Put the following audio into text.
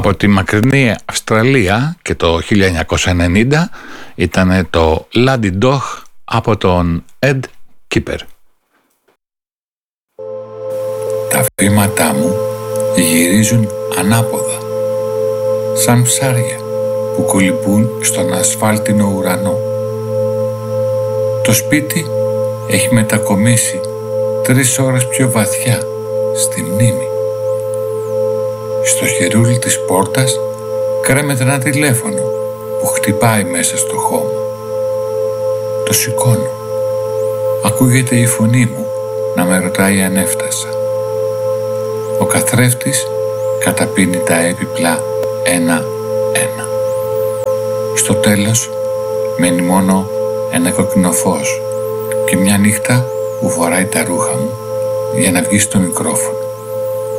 Από τη μακρινή Αυστραλία και το 1990 ήταν το Lady Dog από τον Ed Kipper. Τα βήματά μου γυρίζουν ανάποδα, σαν ψάρια που κολυμπούν στον ασφάλτινο ουρανό. Το σπίτι έχει μετακομίσει 3 ώρες πιο βαθιά στη μνήμη. Στο χερούλι της πόρτας κρέμεται ένα τηλέφωνο που χτυπάει μέσα στο χώμα. Το σηκώνω. Ακούγεται η φωνή μου να με ρωτάει αν έφτασα. Ο καθρέφτης καταπίνει τα έπιπλα ένα-ένα. Στο τέλος μένει μόνο ένα κόκκινο φως και μια νύχτα που φοράει τα ρούχα μου για να βγει στο μικρόφωνο.